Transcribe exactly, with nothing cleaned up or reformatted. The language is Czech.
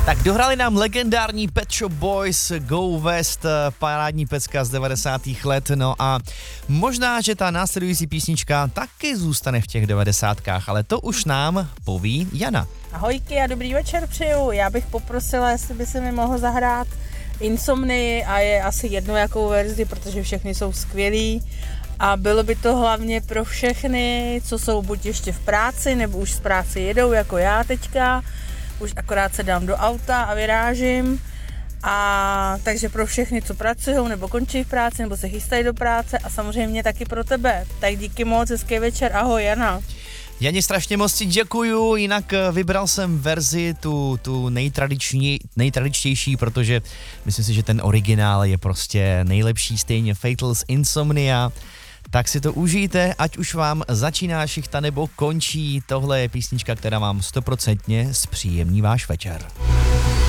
Tak dohrali nám legendární Pet Shop Boys Go West, parádní pecka z devadesátých let, no a možná, že ta následující písnička taky zůstane v těch devadesátkách, ale to už nám poví Jana. Ahojky a dobrý večer přeju, já bych poprosila, jestli by se mi mohl zahrát Insomnii a je asi jedno jakou verzi, protože všechny jsou skvělý a bylo by to hlavně pro všechny, co jsou buď ještě v práci, nebo už z práce jedou jako já teďka. Už akorát se dám do auta a vyrážím. A takže pro všechny, co pracují nebo končí v práci, nebo se chystají do práce a samozřejmě taky pro tebe. Tak díky moc, hezký večer, ahoj Jana. Janě, strašně moc ti děkuju, jinak vybral jsem verzi tu, tu nejtradiční, nejtradičtější, protože myslím si, že ten originál je prostě nejlepší, stejně Fatals Insomnia. Tak si to užijte, ať už vám začíná šichta nebo končí. Tohle je písnička, která vám stoprocentně zpříjemní váš večer.